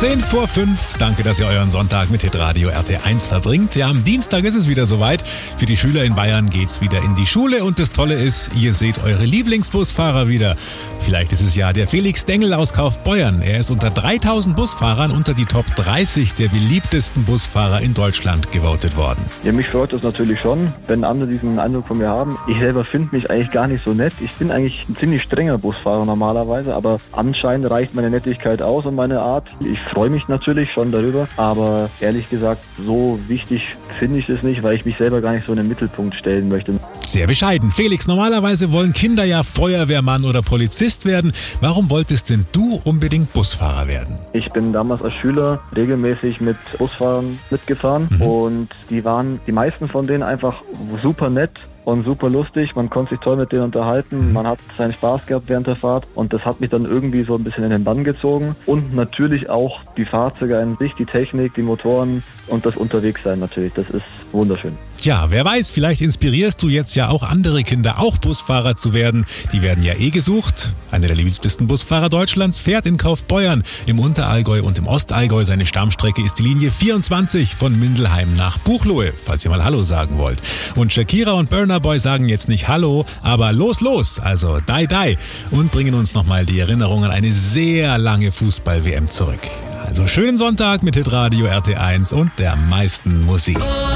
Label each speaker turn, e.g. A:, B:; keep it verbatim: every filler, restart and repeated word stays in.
A: zehn vor fünf. Danke, dass ihr euren Sonntag mit Hitradio R T eins verbringt. Ja, am Dienstag ist es wieder soweit. Für die Schüler in Bayern geht's wieder in die Schule. Und das Tolle ist, ihr seht eure Lieblingsbusfahrer wieder. Vielleicht ist es ja der Felix Dengel aus Kaufbeuern. Er ist unter dreitausend Busfahrern unter die Top dreißig der beliebtesten Busfahrer in Deutschland gewotet worden.
B: Ja, mich freut das natürlich schon, wenn andere diesen Eindruck von mir haben. Ich selber finde mich eigentlich gar nicht so nett. Ich bin eigentlich ein ziemlich strenger Busfahrer normalerweise, aber anscheinend reicht meine Nettigkeit aus und meine Art. Ich freue mich natürlich schon darüber, aber ehrlich gesagt, so wichtig finde ich es nicht, weil ich mich selber gar nicht so in den Mittelpunkt stellen möchte.
A: Sehr bescheiden. Felix, normalerweise wollen Kinder ja Feuerwehrmann oder Polizist werden. Warum wolltest denn du unbedingt Busfahrer werden?
B: Ich bin damals als Schüler regelmäßig mit Busfahrern mitgefahren mhm. und die waren, die meisten von denen einfach super nett und super lustig. Man konnte sich toll mit denen unterhalten. Man hat seinen Spaß gehabt während der Fahrt und das hat mich dann irgendwie so ein bisschen in den Bann gezogen. Und natürlich auch die Fahrzeuge an sich, die Technik, die Motoren und das Unterwegssein natürlich. Das ist wunderschön.
A: Tja, wer weiß, vielleicht inspirierst du jetzt ja auch andere Kinder, auch Busfahrer zu werden. Die werden ja eh gesucht. Einer der beliebtesten Busfahrer Deutschlands fährt in Kaufbeuern im Unterallgäu und im Ostallgäu. Seine Stammstrecke ist die Linie vierundzwanzig von Mindelheim nach Buchloe, falls ihr mal Hallo sagen wollt. Und Shakira und Burna Boy sagen jetzt nicht Hallo, aber los, los, also die, die. Und bringen uns nochmal die Erinnerung an eine sehr lange Fußball-W M zurück. Also schönen Sonntag mit Hitradio R T eins und der meisten Musik.